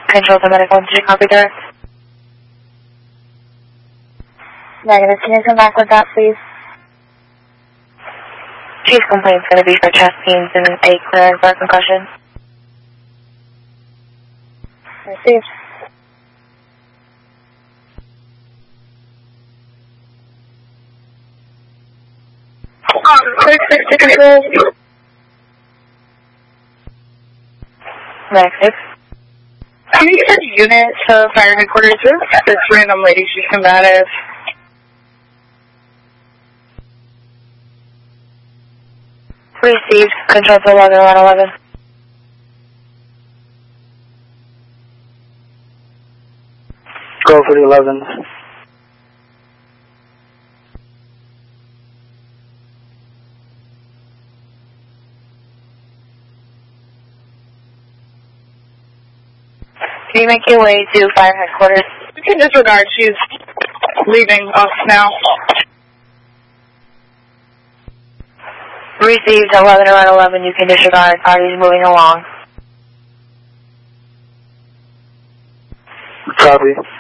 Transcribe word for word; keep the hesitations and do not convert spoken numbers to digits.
Control to medical, did you copy direct? Negative, can you come back with that, please? Chief complaint's going to be for chest pains and a clearance for concussion. Received. six six to control. Negative. Can you send a unit to fire headquarters with this random lady? She's combative. Received. Control to eleven one eleven. Go for the eleven. Can you make your way to fire headquarters? You can disregard. She's leaving us now. Received. eleven around eleven. You can disregard. Party's moving along. Copy.